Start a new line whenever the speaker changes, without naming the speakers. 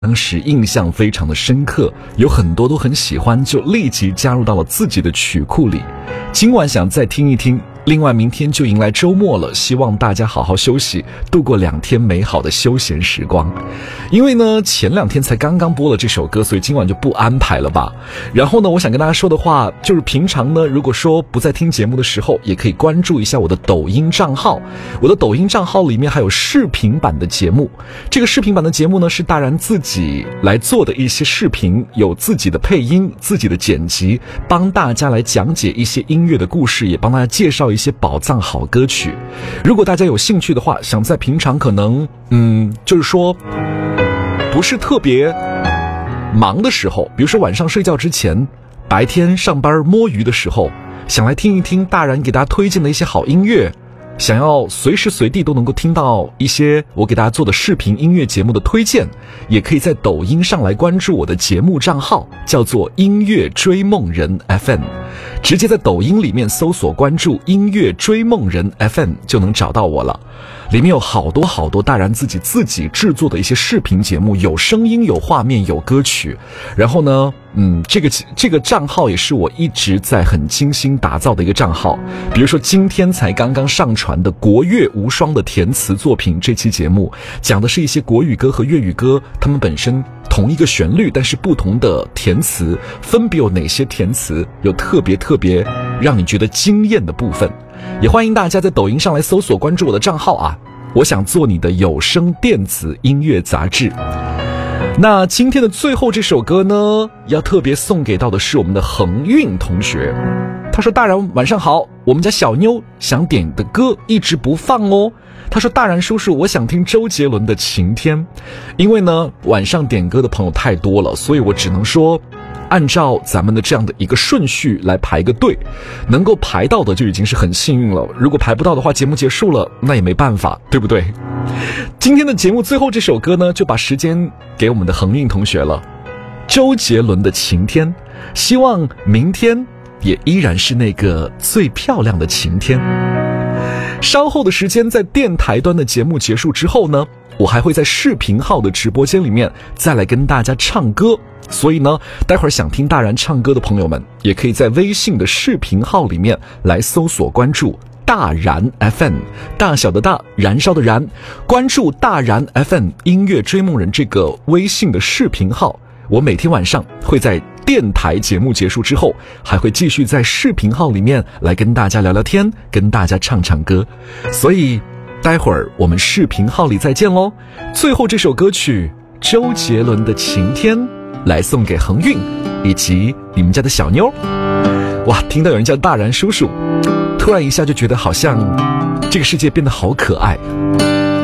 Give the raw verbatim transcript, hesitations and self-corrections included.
当时印象非常的深刻，有很多都很喜欢，就立即加入到了自己的曲库里。今晚想再听一听，另外明天就迎来周末了，希望大家好好休息，度过两天美好的休闲时光。因为呢前两天才刚刚播了这首歌，所以今晚就不安排了吧。然后呢我想跟大家说的话就是平常呢如果说不在听节目的时候，也可以关注一下我的抖音账号。我的抖音账号里面还有视频版的节目，这个视频版的节目呢是大然自己来做的一些视频，有自己的配音，自己的剪辑，帮大家来讲解一些音乐的故事，也帮大家介绍一些宝藏好歌曲。如果大家有兴趣的话，想在平常可能嗯就是说不是特别忙的时候，比如说晚上睡觉之前，白天上班摸鱼的时候，想来听一听大然给大家推荐的一些好音乐，想要随时随地都能够听到一些我给大家做的视频音乐节目的推荐，也可以在抖音上来关注我的节目账号，叫做音乐追梦人 F M， 直接在抖音里面搜索关注音乐追梦人 F M 就能找到我了。里面有好多好多大然自己自己制作的一些视频节目，有声音有画面有歌曲。然后呢嗯，这个这个账号也是我一直在很精心打造的一个账号。比如说今天才刚刚上传的国乐无双的填词作品，这期节目讲的是一些国语歌和粤语歌，它们本身同一个旋律，但是不同的填词，分别有哪些填词，有特别特别让你觉得惊艳的部分。也欢迎大家在抖音上来搜索关注我的账号啊，我想做你的有声电子音乐杂志。那今天的最后这首歌呢，要特别送给到的是我们的恒韵同学。他说大然晚上好，我们家小妞想点的歌一直不放哦。他说大然叔叔，我想听周杰伦的晴天。因为呢晚上点歌的朋友太多了，所以我只能说按照咱们的这样的一个顺序来排个队，能够排到的就已经是很幸运了，如果排不到的话，节目结束了那也没办法，对不对？今天的节目最后这首歌呢，就把时间给我们的恒韵同学了，周杰伦的晴天，希望明天也依然是那个最漂亮的晴天。稍后的时间，在电台端的节目结束之后呢，我还会在视频号的直播间里面再来跟大家唱歌。所以呢待会儿想听大然唱歌的朋友们，也可以在微信的视频号里面来搜索关注大然 F M， 大小的大，燃烧的燃，关注大然 F M 音乐追梦人这个微信的视频号。我每天晚上会在电台节目结束之后，还会继续在视频号里面来跟大家聊聊天，跟大家唱唱歌。所以待会儿我们视频号里再见咯。最后这首歌曲周杰伦的晴天来送给恒韵以及你们家的小妞。哇，听到有人叫大然叔叔，突然一下就觉得好像这个世界变得好可爱。